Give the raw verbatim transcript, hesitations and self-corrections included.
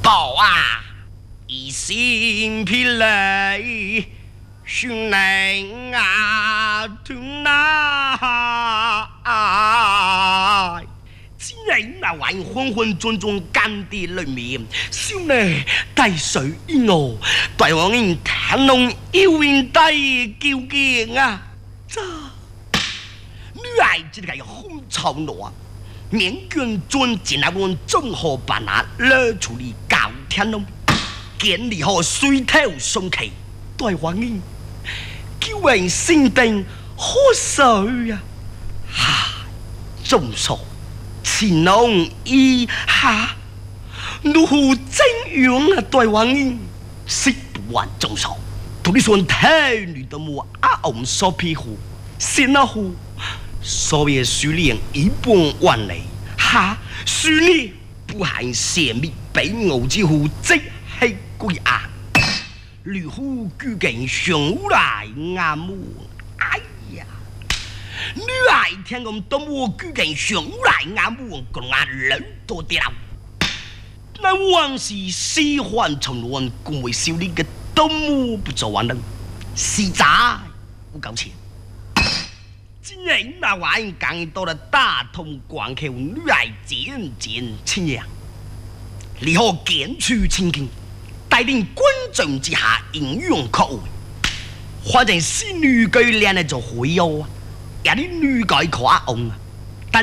好啊，一心疲累，训练啊，吞啊！既然那玩意混混沌沌干地里面，少呢大水一我，大王人谈弄有人带究竟啊！这女孩子个红潮罗，面卷尊进来问综合办啊，勒处理搞天龙，建立好水头松气，大王人叫人心定好水呀！哈，众所。乾隆一下，如何怎样啊？大王人食不完众手，独你说太女的母阿翁所庇护，先那户所谓苏联一半万里，哈，苏联不含泄密被我之乎，即系归案，吕户居竟上来阿母，哎呀！女爱听讲东吴居竟上来眼目共眼两多啲啦，那往是西环重乱，共为少年嘅东吴不做完人，实在不够钱。今日那玩意讲到了大通关口，女爱渐渐亲热，你可见出情景，带领观众之下应用可为，反正是女鬼脸嚟做会友啊！也啲女改可阿翁啊，